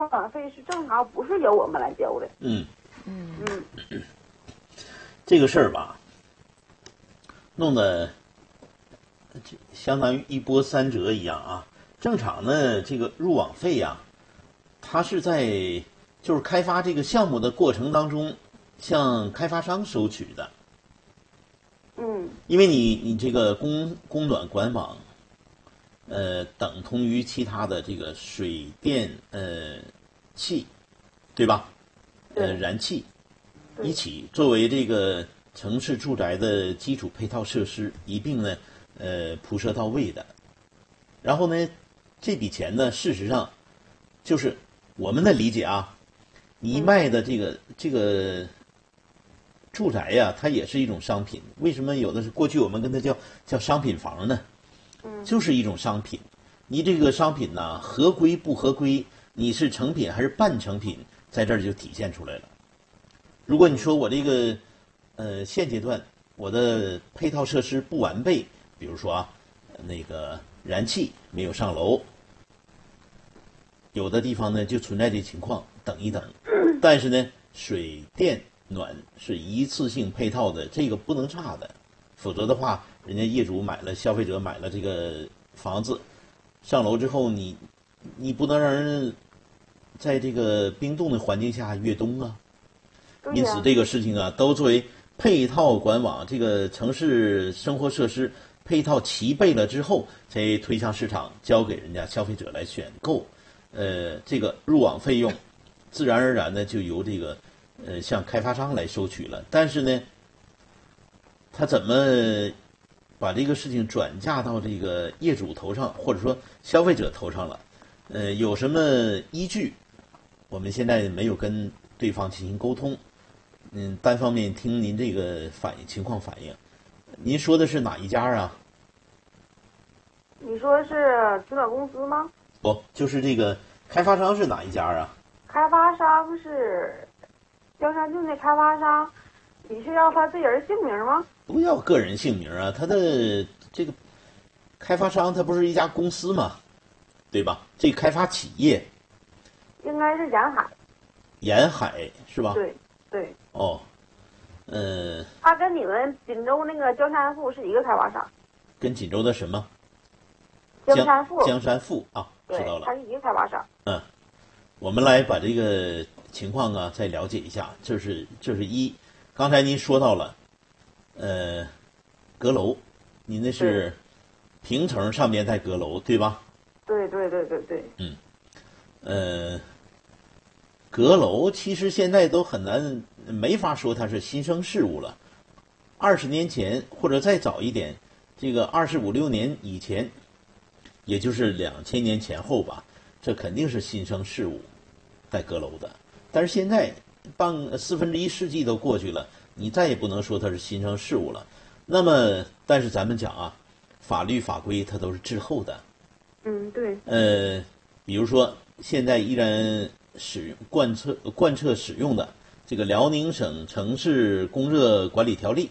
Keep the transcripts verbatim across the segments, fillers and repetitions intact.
管费是正常，不是由我们来交的。 嗯嗯， 这个事儿吧，弄得相当于一波三折一样啊。正常呢，这个入网费呀、它是在就是开发这个项目的过程当中，向开发商收取的。 嗯因为你你这个供供暖管网，呃，等同于其他的这个水电呃气，对吧？呃， 对燃气对一起作为这个城市住宅的基础配套设施，一并呢呃铺设到位的。然后呢，这笔钱呢，事实上就是我们的理解啊，你卖的这个、这个住宅呀，它也是一种商品。为什么有的是过去我们跟它叫叫商品房呢？ 嗯就是一种商品。你这个商品呢，合规不合规，你是成品还是半成品，在这儿就体现出来了。如果你说我这个呃现阶段我的配套设施不完备，比如说啊，那个燃气没有上楼，有的地方呢就存在这情况，等一等。但是呢，水电暖是一次性配套的，这个不能差的，否则的话，人家业主买了，消费者买了这个房子，上楼之后你你不能让人在这个冰冻的环境下越冬啊。 对呀、 因此，这个事情啊，都作为配套管网，这个城市生活设施配套齐备了之后，才推向市场，交给人家消费者来选购。呃，这个入网费用，自然而然的就由这个呃向开发商来收取了。但是呢，他怎么把这个事情转嫁到这个业主头上，或者说消费者头上了？呃，有什么依据？我们现在没有跟对方进行沟通。嗯，单方面听您这个反应情况反映，您说的是哪一家啊？ 你说是取暖公司吗？ 不，就是这个开发商是哪一家啊？ 开发商是江山郡的开发商，你是要他这人姓名吗？ 不要个人姓名啊，他的这个开发商他不是一家公司嘛，对吧？这个开发企业应该是沿海。 沿海是吧？ 对对， 哦，呃， 他跟你们锦州那个江山富是一个开发商。 跟锦州的什么？ 江山富。 江山富啊，知对道，了。 他是一个开发商。 嗯，我们来把这个情况啊再了解一下。这是这是一，刚才您说到了，呃，阁楼，您那是平层上面带阁楼对吧？ 对对对对对。 呃，阁楼其实现在都很难，没法说它是新生事物了。二十年前或者再早一点，这个二十五六年以前，也就是两千年前后吧，这肯定是新生事物，带阁楼的。但是现在半四分之一世纪都过去了，你再也不能说它是新生事物了。那么，但是咱们讲啊，法律法规它都是滞后的。 嗯，对。 呃，比如说现在依然使用贯彻贯彻使用的这个辽宁省城市供热管理条例，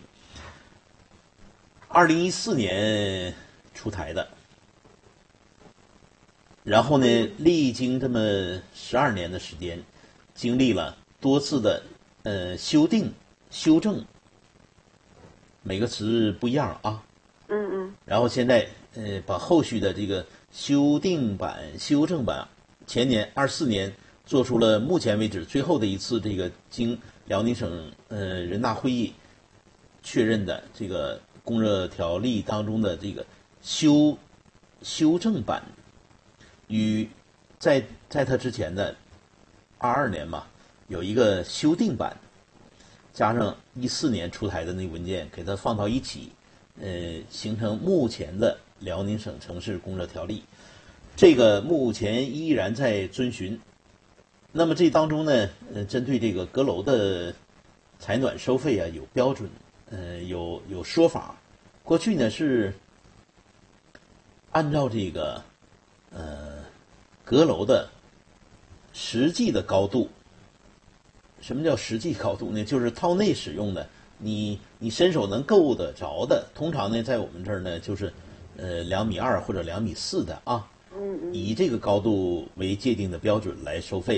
二零一四年出台的。然后呢，历经这么十二年的时间，经历了多次的呃修订、修正，每个词不一样啊。 嗯嗯。 然后现在呃把后续的这个修订版、修正版，前年二四年做出了目前为止最后的一次这个经辽宁省呃人大会议确认的这个供热条例当中的这个修修正版。与在在它之前的二二年嘛，有一个修订版，加上一四年出台的那个文件，给它放到一起，呃，形成目前的辽宁省城市供热条例。这个目前依然在遵循。那么这当中呢，呃，针对这个阁楼的采暖收费啊，有标准，呃，有有说法。过去呢是按照这个。呃，阁楼的实际的高度，什么叫实际高度呢？就是套内使用的，你你伸手能够得着的，通常呢，在我们这儿呢，就是呃两米二或者两米四的啊，以这个高度为界定的标准来收费。